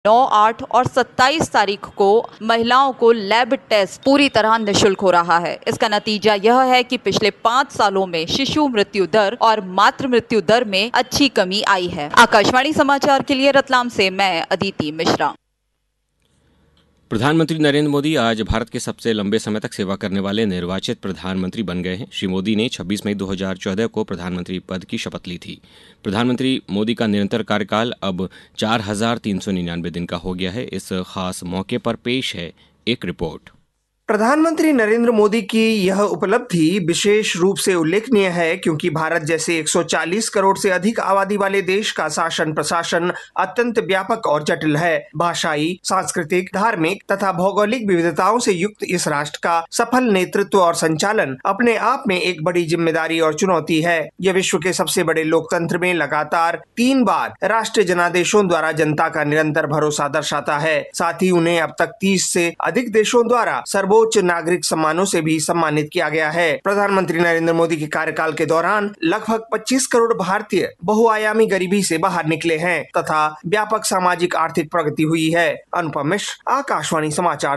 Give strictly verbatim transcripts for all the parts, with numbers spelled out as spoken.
नौ, आठ और सत्ताईस तारीख को महिलाओं को लैब टेस्ट पूरी तरह निःशुल्क हो रहा है। इसका नतीजा यह है कि पिछले पाँच सालों में शिशु मृत्यु दर और मातृ मृत्यु दर में अच्छी कमी आई है। आकाशवाणी समाचार के लिए रतलाम से मैं अदिति मिश्रा। प्रधानमंत्री नरेंद्र मोदी आज भारत के सबसे लंबे समय तक सेवा करने वाले निर्वाचित प्रधानमंत्री बन गए हैं। श्री मोदी ने छब्बीस मई दो हज़ार चौदह को प्रधानमंत्री पद की शपथ ली थी। प्रधानमंत्री मोदी का निरंतर कार्यकाल अब चार हजार तीन सौ निन्यानवे दिन का हो गया है। इस खास मौके पर पेश है एक रिपोर्ट। प्रधानमंत्री नरेंद्र मोदी की यह उपलब्धि विशेष रूप से उल्लेखनीय है क्योंकि भारत जैसे एक सौ चालीस करोड़ से अधिक आबादी वाले देश का शासन प्रशासन अत्यंत व्यापक और जटिल है। भाषाई, सांस्कृतिक, धार्मिक तथा भौगोलिक विविधताओं से युक्त इस राष्ट्र का सफल नेतृत्व और संचालन अपने आप में एक बड़ी जिम्मेदारी और चुनौती है। यह विश्व के सबसे बड़े लोकतंत्र में लगातार तीन बार राष्ट्रीय जनादेशों द्वारा जनता का निरंतर भरोसा दर्शाता है। साथ ही उन्हें अब तक तीस से अधिक देशों द्वारा सर्वोच्च उच्च नागरिक सम्मानों से भी सम्मानित किया गया है। प्रधानमंत्री नरेंद्र मोदी के कार्यकाल के दौरान लगभग पच्चीस करोड़ भारतीय बहुआयामी गरीबी से बाहर निकले हैं तथा व्यापक सामाजिक आर्थिक प्रगति हुई है। अनुपम मिश्र, आकाशवाणी समाचार।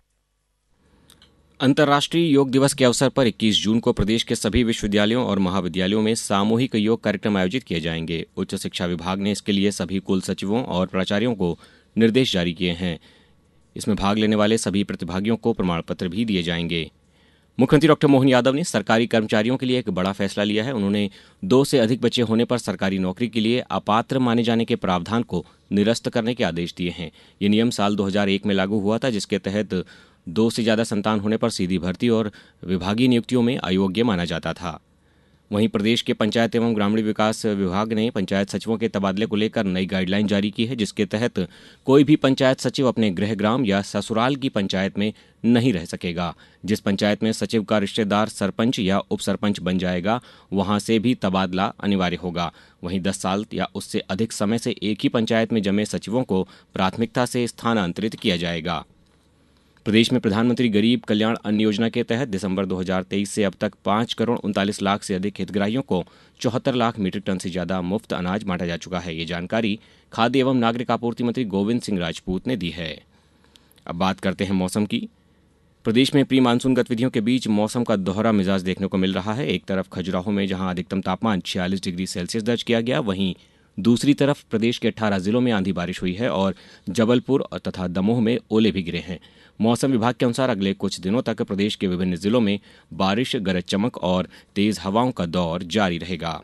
अंतर्राष्ट्रीय योग दिवस के अवसर पर इक्कीस जून को प्रदेश के सभी विश्वविद्यालयों और महाविद्यालयों में सामूहिक योग कार्यक्रम आयोजित किए जाएंगे। उच्च शिक्षा विभाग ने इसके लिए सभी कुल सचिवों और प्राचार्यों को निर्देश जारी किए हैं। इसमें भाग लेने वाले सभी प्रतिभागियों को प्रमाण पत्र भी दिए जाएंगे। मुख्यमंत्री डॉक्टर मोहन यादव ने सरकारी कर्मचारियों के लिए एक बड़ा फैसला लिया है। उन्होंने दो से अधिक बच्चे होने पर सरकारी नौकरी के लिए अपात्र माने जाने के प्रावधान को निरस्त करने के आदेश दिए हैं। ये नियम साल दो हज़ार एक में लागू हुआ था, जिसके तहत दो से ज्यादा संतान होने पर सीधी भर्ती और विभागीय नियुक्तियों में अयोग्य माना जाता था। वहीं प्रदेश के पंचायत एवं ग्रामीण विकास विभाग ने पंचायत सचिवों के तबादले को लेकर नई गाइडलाइन जारी की है, जिसके तहत कोई भी पंचायत सचिव अपने गृह ग्राम या ससुराल की पंचायत में नहीं रह सकेगा। जिस पंचायत में सचिव का रिश्तेदार सरपंच या उप सरपंच बन जाएगा, वहां से भी तबादला अनिवार्य होगा। वहीं दस साल या उससे अधिक समय से एक ही पंचायत में जमे सचिवों को प्राथमिकता से स्थानांतरित किया जाएगा। प्रदेश में प्रधानमंत्री गरीब कल्याण अन्न योजना के तहत दिसंबर दो हज़ार तेईस से अब तक पाँच करोड़ उनतालीस लाख से अधिक हितग्राहियों को चौहत्तर लाख मीट्रिक टन से ज्यादा मुफ्त अनाज बांटा जा चुका है। ये जानकारी खाद्य एवं नागरिक आपूर्ति मंत्री गोविंद सिंह राजपूत ने दी है। अब बात करते हैं मौसम की। प्रदेश में प्री मानसून गतिविधियों के बीच मौसम का दोहरा मिजाज देखने को मिल रहा है। एक तरफ खजुराहो में जहां अधिकतम तापमान छियालीस डिग्री सेल्सियस दर्ज किया गया, वहीं दूसरी तरफ प्रदेश के अठारह जिलों में आंधी बारिश हुई है और जबलपुर तथा दमोह में ओले भी गिरे हैं। मौसम विभाग के अनुसार अगले कुछ दिनों तक प्रदेश के विभिन्न जिलों में बारिश, गरज चमक और तेज हवाओं का दौर जारी रहेगा।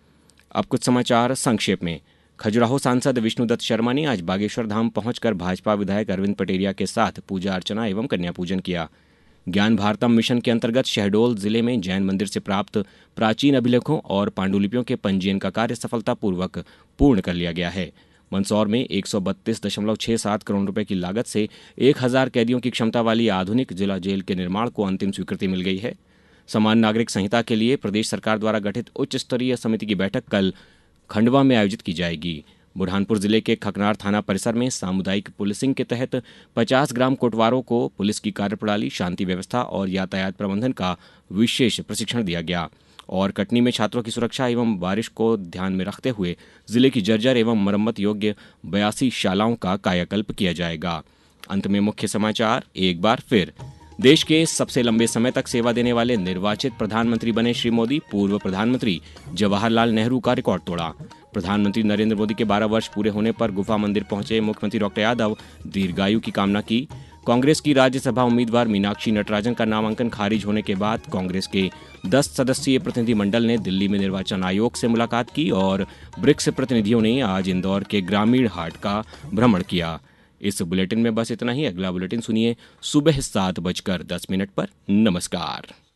अब कुछ समाचार संक्षेप में। खजुराहो सांसद विष्णुदत्त शर्मा ने आज बागेश्वर धाम पहुंचकर भाजपा विधायक अरविंद पटेरिया के साथ पूजा अर्चना एवं कन्या पूजन किया। ज्ञान भारतम मिशन के अंतर्गत शहडोल जिले में जैन मंदिर से प्राप्त प्राचीन अभिलेखों और पांडुलिपियों के पंजीयन का कार्य सफलतापूर्वक पूर्ण कर लिया गया है। मंदसौर में एक सौ बत्तीस दशमलव छह सात करोड़ रुपए की लागत से एक हजार कैदियों की क्षमता वाली आधुनिक जिला जेल के निर्माण को अंतिम स्वीकृति मिल गई है। समान नागरिक संहिता के लिए प्रदेश सरकार द्वारा गठित उच्च स्तरीय समिति की बैठक कल खंडवा में आयोजित की जाएगी। बुरहानपुर जिले के खकनार थाना परिसर में सामुदायिक पुलिसिंग के तहत पचास ग्राम कोटवारों को पुलिस की कार्यप्रणाली, शांति व्यवस्था और यातायात प्रबंधन का विशेष प्रशिक्षण दिया गया। और कटनी में छात्रों की सुरक्षा एवं बारिश को ध्यान में रखते हुए जिले की जर्जर एवं मरम्मत योग्य बयासी शालाओं का कायाकल्प किया जाएगा। अंत में मुख्य समाचार एक बार फिर। देश के सबसे लंबे समय तक सेवा देने वाले निर्वाचित प्रधानमंत्री बने श्री मोदी। पूर्व प्रधानमंत्री जवाहरलाल नेहरू का रिकॉर्ड तोड़ा। प्रधानमंत्री नरेंद्र मोदी के बारह वर्ष पूरे होने पर गुफा मंदिर पहुंचे मुख्यमंत्री डॉक्टर यादव, दीर्घायु की कामना की। कांग्रेस की राज्यसभा उम्मीदवार मीनाक्षी नटराजन का नामांकन खारिज होने के बाद कांग्रेस के दस सदस्यीय प्रतिनिधिमंडल ने दिल्ली में निर्वाचन आयोग से मुलाकात की और ब्रिक्स प्रतिनिधियों ने आज इंदौर के ग्रामीण हाट का भ्रमण किया। इस बुलेटिन में बस इतना ही। अगला बुलेटिन सुनिए सुबह सात बजकर दस मिनट पर। नमस्कार।